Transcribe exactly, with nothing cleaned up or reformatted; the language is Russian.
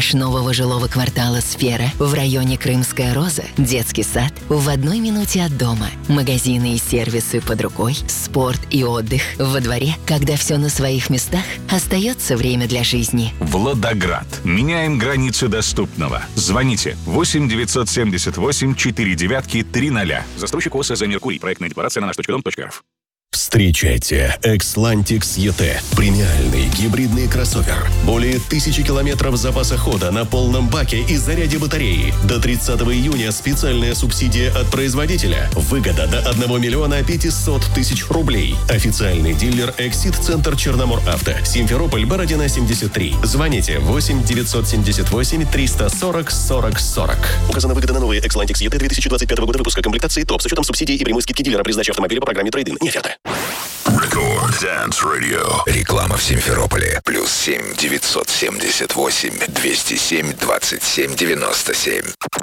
этаж нового жилого квартала «Сфера» в районе Крымская Роза, детский сад в одной минуте от дома, магазины и сервисы под рукой, спорт и отдых во дворе. Когда все на своих местах, остается время для жизни. Владоград. Меняем границы доступного. Звоните восемь девятьсот семьдесят восемь четыре девятки три ноля. Застройщик ОСЗ «Меркурий». Проектная декларация на наш точка дом точка эр эф. Встречайте Xlantix и ти. Премиальный гибридный кроссовер. Более тысячи километров запаса хода на полном баке и заряде батареи. До тридцатого июня специальная субсидия от производителя. Выгода до одного миллиона пятисот тысяч рублей. Официальный дилер Эксид Центр Черномор Авто. Симферополь, Бородина, семьдесят три. Звоните восемь девятьсот семьдесят восемь триста сорок сорок сорок. Указана выгода на новые Xlantix и ти две тысячи двадцать пятого года выпуска, комплектации топ с учетом субсидий и прямой скидки дилера при сдаче автомобиля по программе трейд-ин. Не оферта. Record Dance Radio. Реклама в Симферополе. Плюс семь девятьсот семьдесят восемь двести семь двадцать семь девяносто семь.